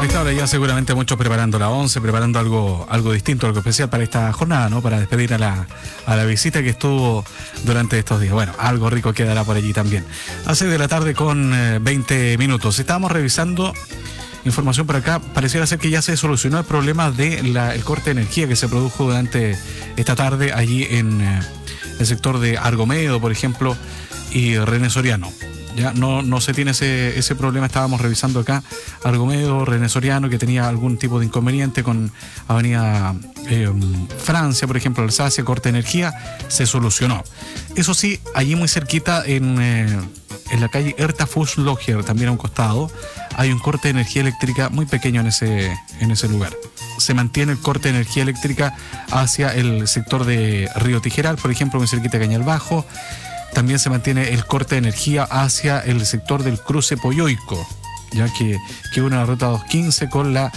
A esta hora ya seguramente muchos preparando la 11, preparando algo distinto, algo especial para esta jornada, ¿no? Para despedir a la visita que estuvo durante estos días. Bueno, algo rico quedará por allí también. A 6 de la tarde con 20 minutos. Estábamos revisando información por acá. Pareciera ser que ya se solucionó el problema del corte de energía que se produjo durante esta tarde allí en el sector de Argomedo, por ejemplo, y René Soriano. Ya no se tiene ese problema. Estábamos revisando acá Argomedo, René Soriano, que tenía algún tipo de inconveniente con Avenida Francia, por ejemplo, Alsacia, corte de energía, se solucionó. Eso sí, allí muy cerquita en la calle Herta Fußlocher, también a un costado, hay un corte de energía eléctrica muy pequeño en ese lugar. Se mantiene el corte de energía eléctrica hacia el sector de Río Tijeral, por ejemplo, muy cerquita de Cañal Bajo. También se mantiene el corte de energía hacia el sector del cruce Poyoico, ya que une la ruta 215 con la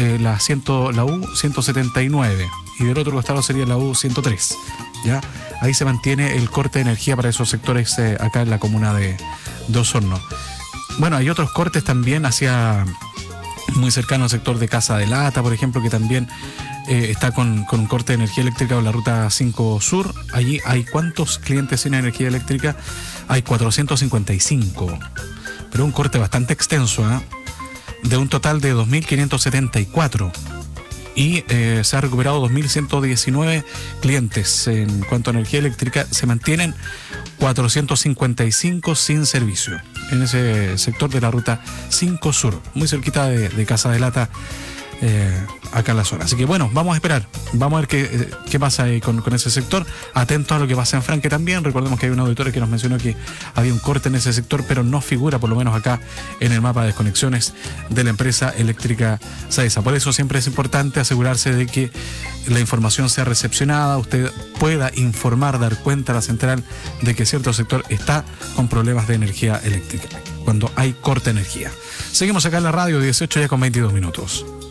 U179, y del otro costado sería la U103. ¿Ya? Ahí se mantiene el corte de energía para esos sectores acá en la comuna de Osorno. Bueno, hay otros cortes también hacia muy cercano al sector de Casa de Lata, por ejemplo, que también está con un corte de energía eléctrica en la ruta 5 Sur. Allí hay ¿cuántos clientes sin energía eléctrica? Hay 455, pero un corte bastante extenso, de un total de 2.574. Y se ha recuperado 2.119 clientes. En cuanto a energía eléctrica, se mantienen 455 sin servicio en ese sector de la ruta 5 Sur, muy cerquita de Casa de Lata, acá en la zona. Así que bueno, vamos a esperar, vamos a ver qué pasa ahí con ese sector. Atentos a lo que pasa en Franque también. Recordemos que hay un auditor que nos mencionó que había un corte en ese sector, pero no figura, por lo menos acá, en el mapa de desconexiones de la empresa eléctrica SAESA. Por eso siempre es importante asegurarse de que la información sea recepcionada, usted pueda informar, dar cuenta a la central de que cierto sector está con problemas de energía eléctrica, cuando hay corte de energía. Seguimos acá en la radio, 18 ya con 22 minutos.